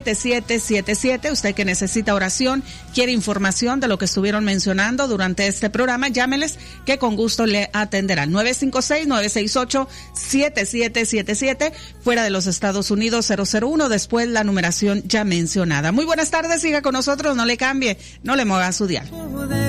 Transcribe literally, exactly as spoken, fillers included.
siete siete siete siete. Usted que necesita oración, quiere información de lo que estuvieron mencionando durante este programa, llámeles que con gusto le atenderán. nueve cinco seis, nueve seis ocho, siete siete siete siete. Fuera de los Estados Unidos, cero cero uno, después la numeración ya mencionada. Muy buenas tardes, siga con nosotros, no le cambie, no le mueva su dial.